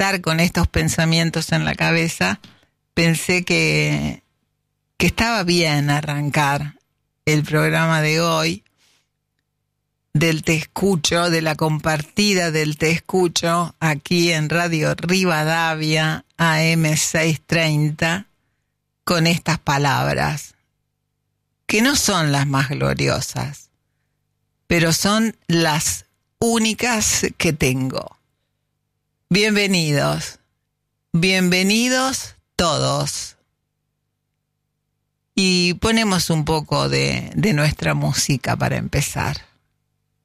estar con estos pensamientos en la cabeza, pensé que estaba bien arrancar el programa de hoy del Te Escucho, de la compartida del Te Escucho, aquí en Radio Rivadavia, AM 630, con estas palabras, que no son las más gloriosas, pero son las únicas que tengo. Bienvenidos todos. Y ponemos un poco de nuestra música para empezar.